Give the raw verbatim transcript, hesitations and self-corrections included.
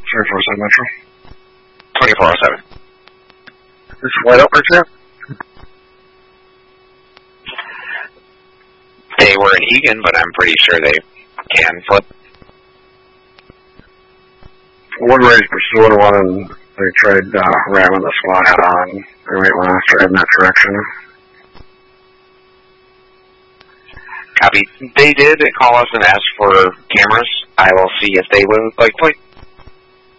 twenty-four oh seven Metro. twenty-four oh seven. Is flight up or yet? They were in Egan, but I'm pretty sure they can flip. One race pursued one, and they tried uh, ramming the squad head on. They might want to try in that direction. Copy. They did call us and ask for cameras. I will see if they would like to.